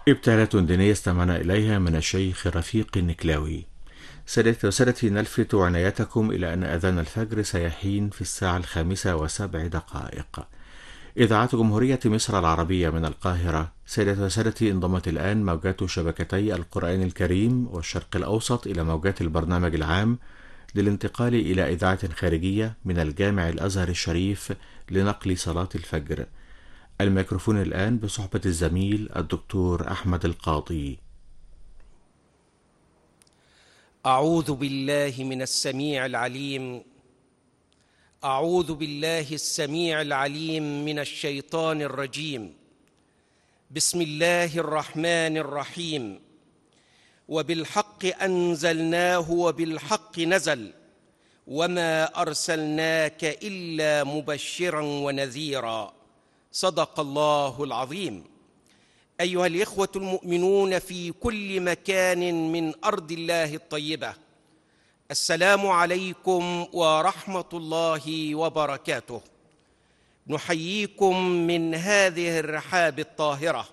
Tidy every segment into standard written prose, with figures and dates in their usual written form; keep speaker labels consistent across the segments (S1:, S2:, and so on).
S1: إبتالات دينية استمعنا إليها من الشيخ رفيق النكلاوي. سادتي وسادتي، نلفت عنايتكم إلى أن أذان الفجر سيحين في الساعة 5:07. إذاعة جمهورية مصر العربية من القاهرة. سادتي وسادتي، انضمت الآن موجات شبكتي القرآن الكريم والشرق الأوسط إلى موجات البرنامج العام للانتقال إلى إذاعة خارجية من الجامع الأزهر الشريف لنقل صلاة الفجر. الميكروفون الآن بصحبة الزميل الدكتور أحمد القاضي.
S2: أعوذ بالله من السميع العليم. أعوذ بالله السميع العليم من الشيطان الرجيم. بسم الله الرحمن الرحيم. وبالحق أنزلناه وبالحق نزل وما أرسلناك إلا مبشرا ونذيرا. صدق الله العظيم. أيها الإخوة المؤمنون في كل مكان من أرض الله الطيبة، السلام عليكم ورحمة الله وبركاته. نحييكم من هذه الرحاب الطاهرة،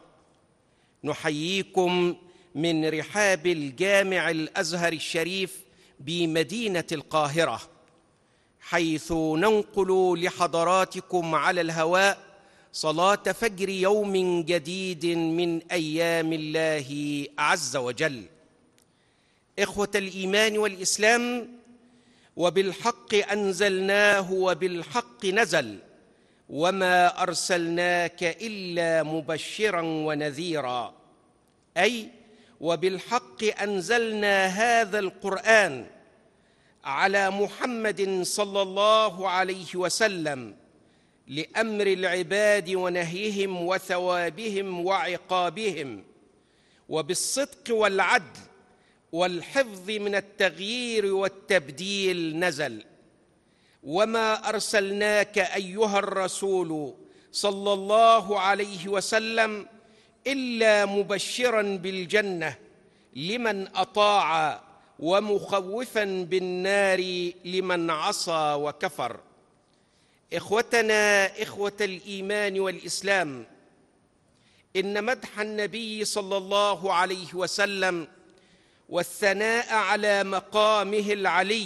S2: نحييكم من رحاب الجامع الأزهر الشريف بمدينة القاهرة، حيث ننقل لحضراتكم على الهواء صلاة فجر يوم جديد من أيام الله عز وجل. إخوة الإيمان والإسلام، وبالحق أنزلناه وبالحق نزل وما أرسلناك إلا مبشرا ونذيرا، أي وبالحق أنزلنا هذا القرآن على محمد صلى الله عليه وسلم لأمر العباد ونهيهم وثوابهم وعقابهم، وبالصدق والعدل والحفظ من التغيير والتبديل نزل. وما أرسلناك أيها الرسول صلى الله عليه وسلم إلا مبشرا بالجنة لمن أطاع ومخوفا بالنار لمن عصى وكفر. إخوتنا إخوة الإيمان والإسلام، إن مدح النبي صلى الله عليه وسلم والثناء على مقامه العلي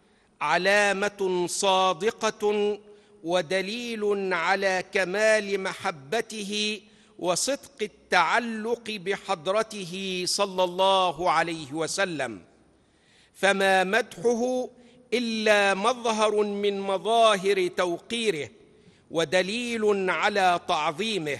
S2: علامة صادقة ودليل على كمال محبته وصدق التعلق بحضرته صلى الله عليه وسلم، فما مدحه إلا مظهر من مظاهر توقيره ودليل على تعظيمه.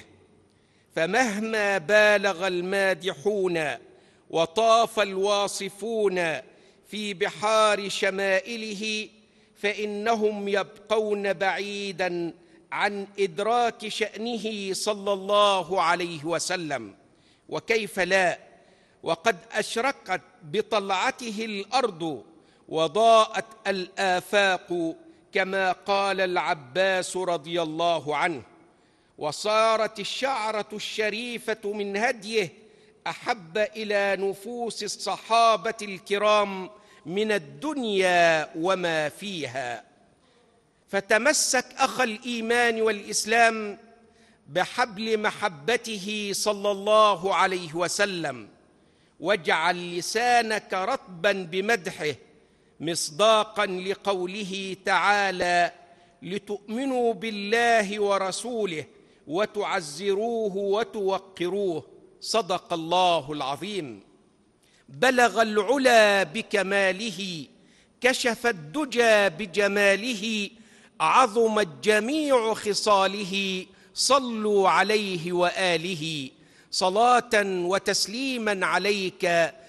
S2: فمهما بالغ المادحون وطاف الواصفون في بحار شمائله، فإنهم يبقون بعيداً عن إدراك شأنه صلى الله عليه وسلم. وكيف لا، وقد أشرقت بطلعته الأرض وضاءت الآفاق، كما قال العباس رضي الله عنه، وصارت الشعرة الشريفة من هديه أحب إلى نفوس الصحابة الكرام من الدنيا وما فيها. فتمسك أخ الإيمان والإسلام بحبل محبته صلى الله عليه وسلم، واجعل لسانك رطبا بمدحه، مصداقا لقوله تعالى: لتؤمنوا بالله ورسوله وتعزروه وتوقروه. صدق الله العظيم. بلغ العلا بكماله، كشف الدجى بجماله، عظمت جميع خصاله، صلوا عليه وآله. صلاة وتسليما عليك